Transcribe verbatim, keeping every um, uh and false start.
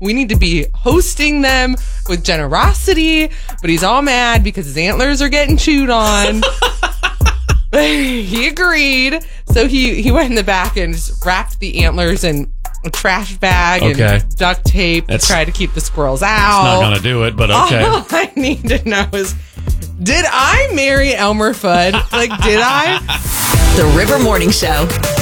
We need to be hosting them with generosity. But he's all mad because his antlers are getting chewed on. He agreed. So he, he went in the back and just wrapped the antlers in a trash bag Okay. and duct tape That's- to try to keep the squirrels out. Not going to do it, but okay. All I need to know is, did I marry Elmer Fudd? Like, did I? The River Morning Show.